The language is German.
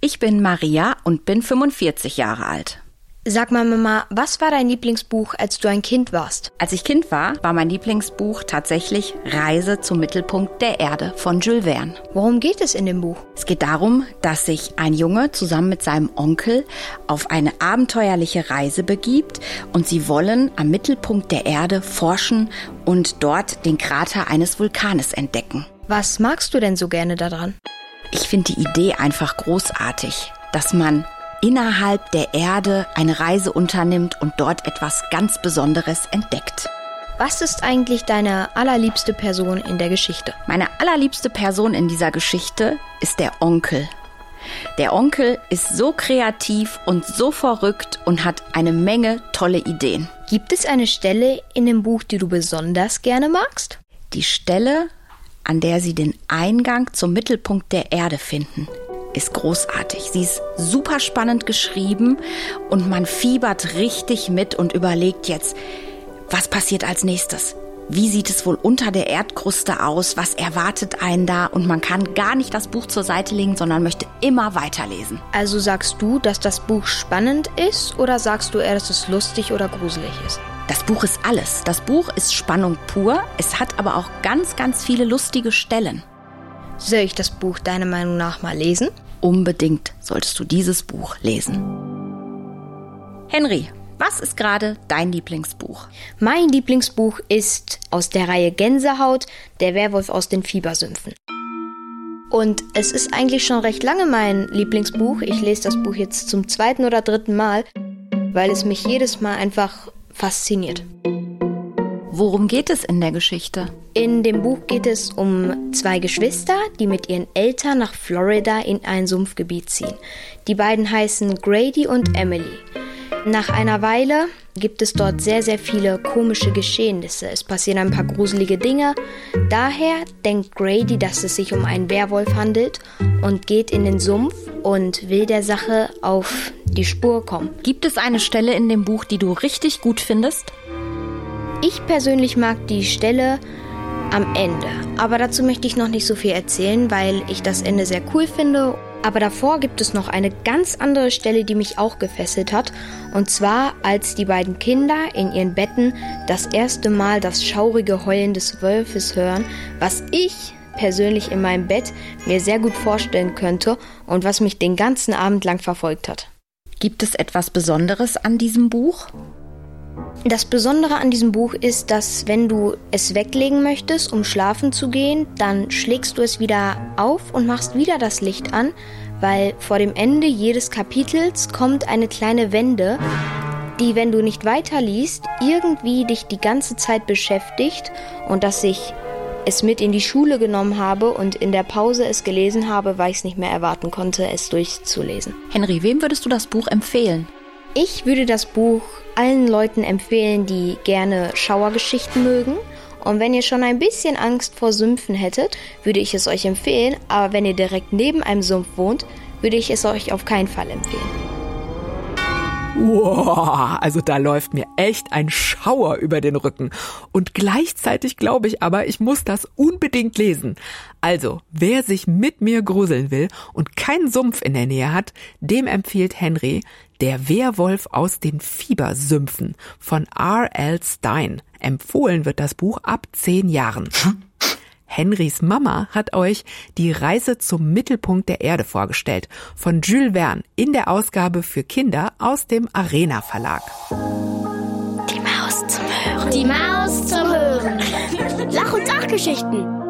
Ich bin Maria und bin 45 Jahre alt. Sag mal, Mama, was war dein Lieblingsbuch, als du ein Kind warst? Als ich Kind war mein Lieblingsbuch tatsächlich Reise zum Mittelpunkt der Erde von Jules Verne. Worum geht es in dem Buch? Es geht darum, dass sich ein Junge zusammen mit seinem Onkel auf eine abenteuerliche Reise begibt und sie wollen am Mittelpunkt der Erde forschen und dort den Krater eines Vulkanes entdecken. Was magst du denn so gerne daran? Ich finde die Idee einfach großartig, dass man innerhalb der Erde eine Reise unternimmt und dort etwas ganz Besonderes entdeckt. Was ist eigentlich deine allerliebste Person in der Geschichte? Meine allerliebste Person in dieser Geschichte ist der Onkel. Der Onkel ist so kreativ und so verrückt und hat eine Menge tolle Ideen. Gibt es eine Stelle in dem Buch, die du besonders gerne magst? Die Stelle, an der sie den Eingang zum Mittelpunkt der Erde finden, ist großartig. Sie ist super spannend geschrieben und man fiebert richtig mit und überlegt jetzt, was passiert als nächstes? Wie sieht es wohl unter der Erdkruste aus? Was erwartet einen da? Und man kann gar nicht das Buch zur Seite legen, sondern möchte immer weiterlesen. Also sagst du, dass das Buch spannend ist oder sagst du eher, dass es lustig oder gruselig ist? Das Buch ist alles. Das Buch ist Spannung pur. Es hat aber auch ganz, ganz viele lustige Stellen. Soll ich das Buch deiner Meinung nach mal lesen? Unbedingt solltest du dieses Buch lesen. Henry, was ist gerade dein Lieblingsbuch? Mein Lieblingsbuch ist aus der Reihe Gänsehaut, der Werwolf aus den Fiebersümpfen. Und es ist eigentlich schon recht lange mein Lieblingsbuch. Ich lese das Buch jetzt zum 2. oder 3. Mal, weil es mich jedes Mal einfach fasziniert. Worum geht es in der Geschichte? In dem Buch geht es um 2 Geschwister, die mit ihren Eltern nach Florida in ein Sumpfgebiet ziehen. Die beiden heißen Grady und Emily. Nach einer Weile gibt es dort sehr, sehr viele komische Geschehnisse. Es passieren ein paar gruselige Dinge. Daher denkt Grady, dass es sich um einen Werwolf handelt und geht in den Sumpf und will der Sache auf die Spur kommen. Gibt es eine Stelle in dem Buch, die du richtig gut findest? Ich persönlich mag die Stelle am Ende, aber dazu möchte ich noch nicht so viel erzählen, weil ich das Ende sehr cool finde. Aber davor gibt es noch eine ganz andere Stelle, die mich auch gefesselt hat. Und zwar, als die beiden Kinder in ihren Betten das erste Mal das schaurige Heulen des Wolfes hören, was ich persönlich in meinem Bett mir sehr gut vorstellen könnte und was mich den ganzen Abend lang verfolgt hat. Gibt es etwas Besonderes an diesem Buch? Das Besondere an diesem Buch ist, dass wenn du es weglegen möchtest, um schlafen zu gehen, dann schlägst du es wieder auf und machst wieder das Licht an, weil vor dem Ende jedes Kapitels kommt eine kleine Wende, die, wenn du nicht weiterliest, irgendwie dich die ganze Zeit beschäftigt und dass ich es mit in die Schule genommen habe und in der Pause es gelesen habe, weil ich es nicht mehr erwarten konnte, es durchzulesen. Henry, wem würdest du das Buch empfehlen? Ich würde das Buch allen Leuten empfehlen, die gerne Schauergeschichten mögen. Und wenn ihr schon ein bisschen Angst vor Sümpfen hättet, würde ich es euch empfehlen. Aber wenn ihr direkt neben einem Sumpf wohnt, würde ich es euch auf keinen Fall empfehlen. Wow, also da läuft mir echt ein Schauer über den Rücken. Und gleichzeitig glaube ich aber, ich muss das unbedingt lesen. Also, wer sich mit mir gruseln will und keinen Sumpf in der Nähe hat, dem empfiehlt Henry Der Werwolf aus den Fiebersümpfen von R.L. Stine. Empfohlen wird das Buch ab 10 Jahren. Henrys Mama hat euch die Reise zum Mittelpunkt der Erde vorgestellt, von Jules Verne in der Ausgabe für Kinder aus dem Arena Verlag. Die Maus zum Hören. Die Maus zum Hören. Lach- und Sachgeschichten.